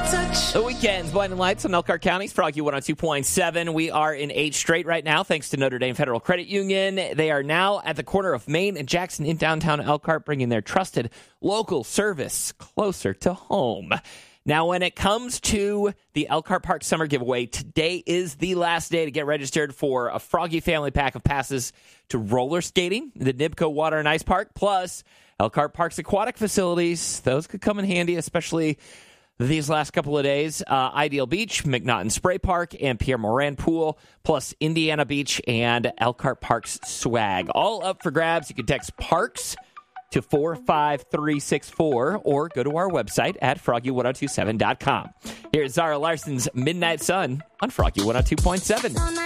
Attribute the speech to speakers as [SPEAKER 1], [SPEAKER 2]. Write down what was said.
[SPEAKER 1] The weekend's blinding lights on Elkhart County's Froggy 102.7. We are in 8th Street right now, thanks to Notre Dame Federal Credit Union. They are now at the corner of Main and Jackson in downtown Elkhart, bringing their trusted local service closer to home. Now, when it comes to the Elkhart Park Summer Giveaway, today is the last day to get registered for a Froggy family pack of passes to roller skating, the NIBCO Water and Ice Park, plus Elkhart Park's aquatic facilities. Those could come in handy, especially these last couple of days. Ideal Beach, McNaughton Spray Park, and Pierre Moran Pool, plus Indiana Beach and Elkhart Park's swag. All up for grabs. You can text PARKS to 45364 or go to our website at froggy1027.com. Here's Zara Larson's Midnight Sun on Froggy 102.7.